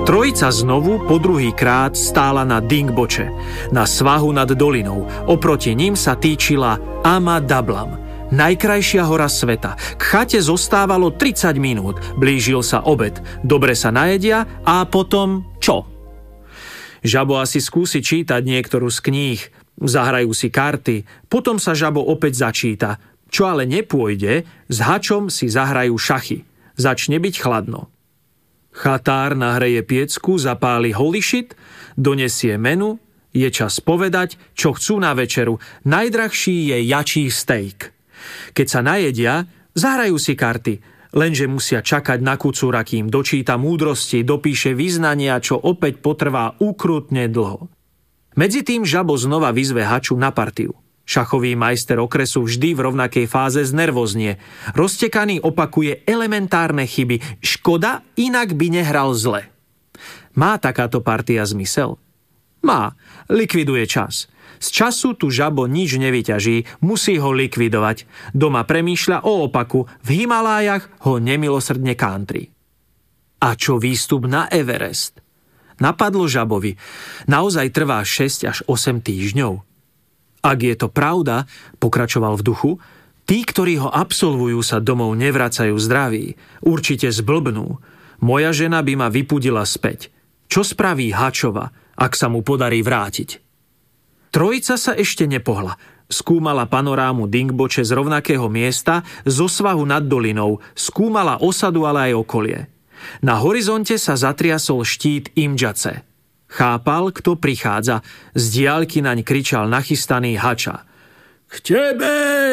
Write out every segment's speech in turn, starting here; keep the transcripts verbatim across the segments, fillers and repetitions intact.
Trojica znovu po druhý krát stála na Dingboche, na svahu nad dolinou. Oproti ním sa týčila Ama Dablam, najkrajšia hora sveta. K chate zostávalo tridsať minút, blížil sa obed, dobre sa najedia a potom čo? Žabo asi skúsi čítať niektorú z kníh, zahrajú si karty, potom sa Žabo opäť začíta. Čo ale nepôjde, s Hačom si zahrajú šachy. Začne byť chladno. Chatár nahreje piecku, zapáli holišit, donesie menu, je čas povedať, čo chcú na večeru. Najdrahší je jačí steak. Keď sa najedia, zahrajú si karty, lenže musia čakať na kucúra, kým dočíta múdrosti, dopíše vyznania, čo opäť potrvá ukrutne dlho. Medzitým Žabo znova vyzve Haču na partiu. Šachový majster okresu vždy v rovnakej fáze znervoznie. Roztekaný opakuje elementárne chyby. Škoda, inak by nehral zle. Má takáto partia zmysel? Má. Likviduje čas. Z času tu Žabo nič nevyťaží, musí ho likvidovať. Doma premýšľa o opaku, v Himalájach ho nemilosrdne country. A čo výstup na Everest? Napadlo Žabovi. Naozaj trvá šesť až osem týždňov. Ak je to pravda, pokračoval v duchu, tí, ktorí ho absolvujú, sa domov nevracajú zdraví. Určite zblbnú. Moja žena by ma vypudila späť. Čo spraví Hačova, ak sa mu podarí vrátiť? Trojica sa ešte nepohla. Skúmala panorámu Dingboche z rovnakého miesta, zo svahu nad dolinou. Skúmala osadu, ale aj okolie. Na horizonte sa zatriasol štít Imdžace. Chápal, kto prichádza. Z diaľky naň kričal nachystaný Hača. K tebe!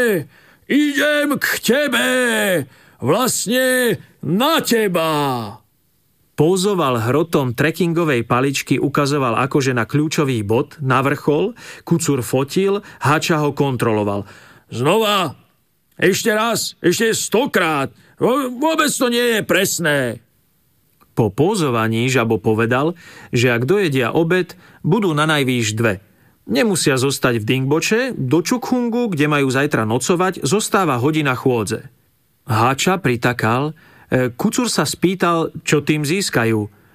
Idem k tebe! Vlastne na teba! Pouzoval hrotom trekkingovej paličky, ukazoval akože na kľúčový bod, na vrchol, kucúr fotil, Hača ho kontroloval. Znova! Ešte raz! Ešte stokrát! Vôbec to nie je presné! Po pozovaní Žabo povedal, že ak dojedia obed, budú na najvýš dve. Nemusia zostať v Dingboche, do Čukhungu, kde majú zajtra nocovať, zostáva hodina chôdze. Hača pritakal, kucúr sa spýtal, čo tým získajú.